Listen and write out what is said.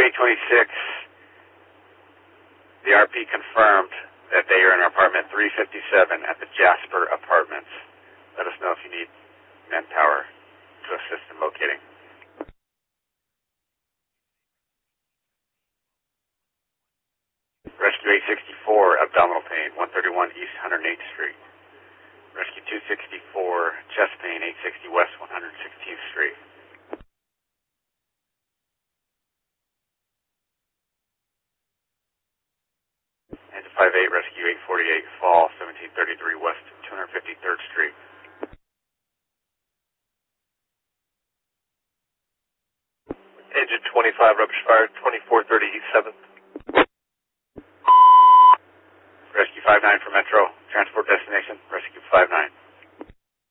Rescue 826, the RP confirmed that they are in apartment 357 at the Jasper Apartments. Let us know if you need manpower to assist in locating. Rescue 864, abdominal pain, 131 East 108th Street. Rescue 264, chest pain, 860 West 116th Street. And 58, Rescue 848, fall, 1733 West 253rd Street. Agent 25, rupture fire, 2430 East 7th. Rescue 59 for Metro, transport destination, Rescue 59.